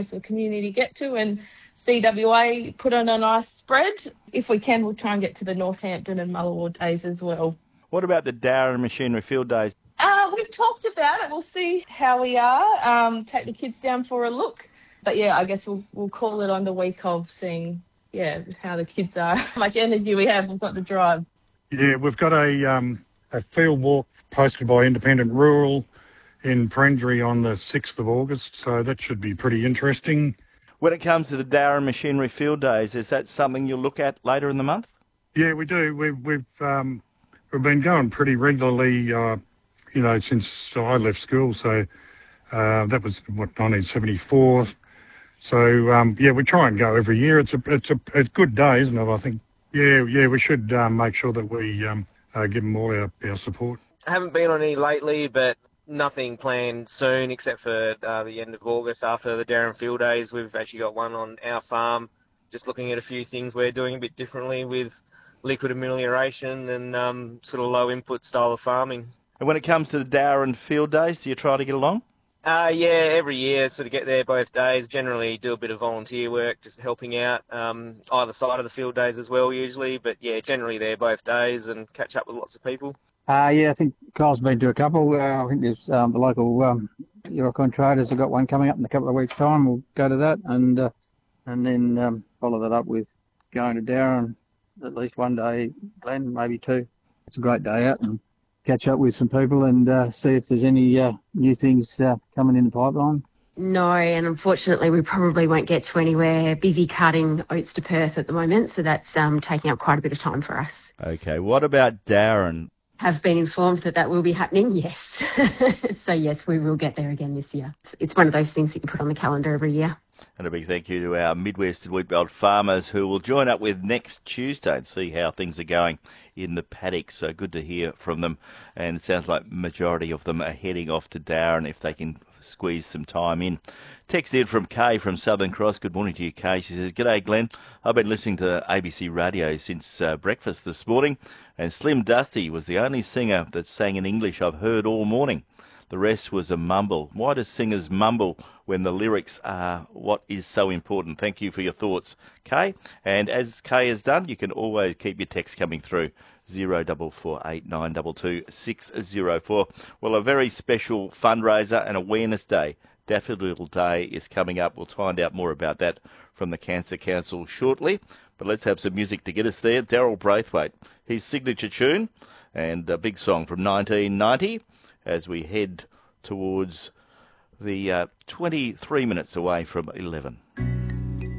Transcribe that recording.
most of the community get to, and CWA put on a nice spread. If we can, we'll try and get to the Northampton and Mullawar days as well. What about the Darren Machinery Field Days? We've talked about it. We'll see how we are. Take the kids down for a look. But yeah, I guess we'll call it on the week of seeing, how the kids are, how much energy we have. We've got to drive. Yeah, we've got a field walk posted by Independent Rural in Prendry on the 6th of August, so that should be pretty interesting. When it comes to the Darren Machinery Field Days, is that something you'll look at later in the month? Yeah, we do. We've been going pretty regularly, since I left school. So that was 1974. So we try and go every year. It's a good day, isn't it? I think. Yeah, we should make sure that we give them all our support. I haven't been on any lately, but nothing planned soon except for the end of August after the Darren Field Days. We've actually got one on our farm, just looking at a few things we're doing a bit differently with liquid amelioration and sort of low input style of farming. And when it comes to the Darren Field Days, do you try to get along? Every year sort of get there both days, generally do a bit of volunteer work, just helping out either side of the field days as well usually, but generally there both days and catch up with lots of people. I think Kyle's been to a couple. I think there's the local Yurikon Traders have got one coming up in a couple of weeks' time. We'll go to that and then follow that up with going to Darren at least one day, Glenn, maybe two. It's a great day out and catch up with some people and see if there's any new things coming in the pipeline. No, and unfortunately we probably won't get to anywhere. Busy carting oats to Perth at the moment, so that's taking up quite a bit of time for us. Okay, what about Darren? Have been informed that will be happening, yes. So yes, we will get there again this year. It's one of those things that you put on the calendar every year. And a big thank you to our Midwest and Wheatbelt farmers who will join up with next Tuesday and see how things are going in the paddock. So good to hear from them. And it sounds like majority of them are heading off to Darren if they can squeeze some time in. Text in from Kay from Southern Cross. Good morning to you, Kay. She says, "G'day, Glenn. I've been listening to ABC Radio since breakfast this morning, and Slim Dusty was the only singer that sang in English I've heard all morning. The rest was a mumble. Why do singers mumble when the lyrics are what is so important?" Thank you for your thoughts, Kay. And as Kay has done, you can always keep your text coming through 0448922604. Well, a very special fundraiser and awareness day, Daffodil Day, is coming up. We'll find out more about that from the Cancer Council shortly. But let's have some music to get us there. Daryl Braithwaite, his signature tune, and a big song from 1990 as we head towards the 23 minutes away from 11.